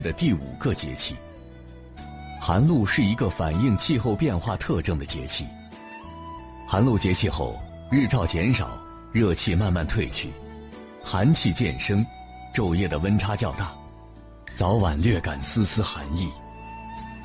的第5个节气。寒露是一个反映气候变化特征的节气。寒露节气后，日照减少，热气慢慢退去，寒气渐生，昼夜的温差较大，早晚略感丝丝寒意。